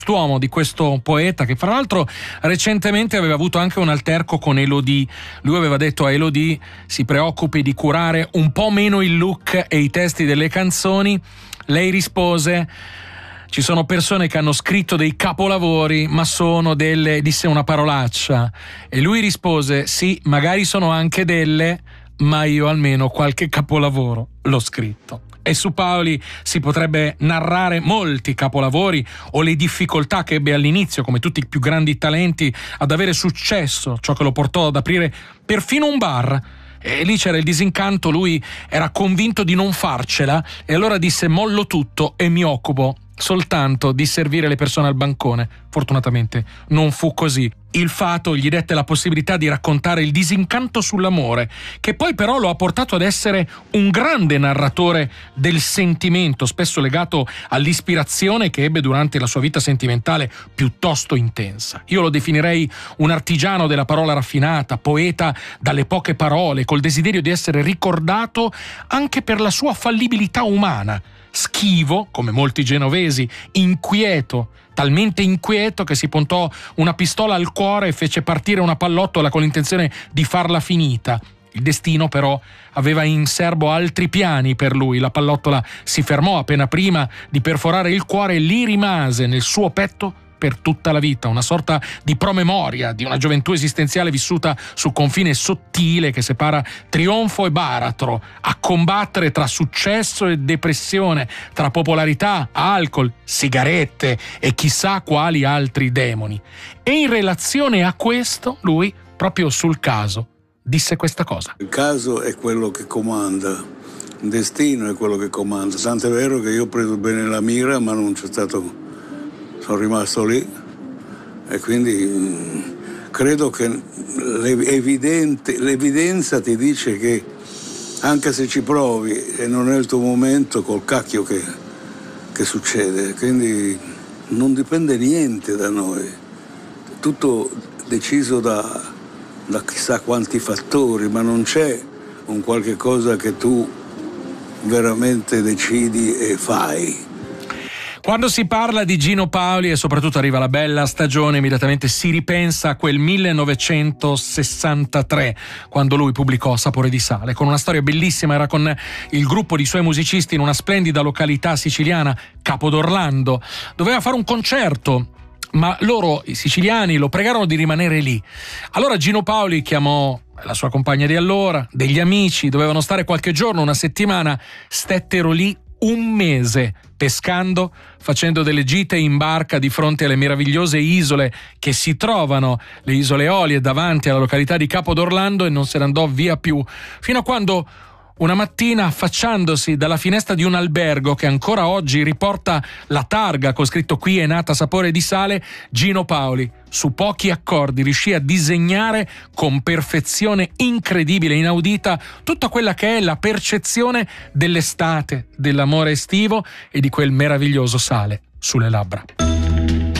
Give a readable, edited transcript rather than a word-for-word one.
quest'uomo, di questo poeta che fra l'altro recentemente aveva avuto anche un alterco con Elodie. Lui aveva detto a Elodie si preoccupi di curare un po' meno il look e i testi delle canzoni. Lei rispose: ci sono persone che hanno scritto dei capolavori, ma sono delle, disse una parolaccia, e lui rispose: sì, magari sono anche delle, ma io almeno qualche capolavoro l'ho scritto. E su Paoli si potrebbe narrare molti capolavori o le difficoltà che ebbe all'inizio, come tutti i più grandi talenti, ad avere successo, ciò che lo portò ad aprire perfino un bar. E lì c'era il disincanto, lui era convinto di non farcela e allora disse: mollo tutto e mi occupo soltanto di servire le persone al bancone. Fortunatamente non fu così. Il fato gli dette la possibilità di raccontare il disincanto sull'amore, che poi però lo ha portato ad essere un grande narratore del sentimento, spesso legato all'ispirazione che ebbe durante la sua vita sentimentale piuttosto intensa. Io lo definirei un artigiano della parola raffinata, poeta dalle poche parole, col desiderio di essere ricordato anche per la sua fallibilità umana. Schivo, come molti genovesi, inquieto, talmente inquieto che si puntò una pistola al cuore e fece partire una pallottola con l'intenzione di farla finita. Il destino però aveva in serbo altri piani per lui. La pallottola si fermò appena prima di perforare il cuore e lì rimase nel suo petto per tutta la vita, una sorta di promemoria di una gioventù esistenziale vissuta sul confine sottile che separa trionfo e baratro, a combattere tra successo e depressione, tra popolarità, alcol, sigarette e chissà quali altri demoni. E in relazione a questo, lui, proprio sul caso, disse questa cosa. Il caso è quello che comanda, il destino è quello che comanda, tant'è vero che io ho preso bene la mira, ma non c'è stato... sono rimasto lì e quindi credo che l'evidenza ti dice che anche se ci provi e non è il tuo momento, col cacchio che succede, quindi non dipende niente da noi, tutto deciso da chissà quanti fattori, ma non c'è un qualche cosa che tu veramente decidi e fai. Quando si parla di Gino Paoli e soprattutto arriva la bella stagione, immediatamente si ripensa a quel 1963, quando lui pubblicò Sapore di sale, con una storia bellissima. Era con il gruppo di suoi musicisti in una splendida località siciliana, Capodorlando. Doveva fare un concerto, ma loro, i siciliani, lo pregarono di rimanere lì. Allora Gino Paoli chiamò la sua compagna di allora, degli amici, dovevano stare qualche giorno, una settimana, stettero lì un mese, pescando, facendo delle gite in barca di fronte alle meravigliose isole che si trovano, le isole Eolie, davanti alla località di Capodorlando, e non se ne andò via più, fino a quando una mattina, affacciandosi dalla finestra di un albergo che ancora oggi riporta la targa con scritto "Qui è nata Sapore di sale", Gino Paoli, su pochi accordi, riuscì a disegnare con perfezione incredibile, inaudita, tutta quella che è la percezione dell'estate, dell'amore estivo e di quel meraviglioso sale sulle labbra.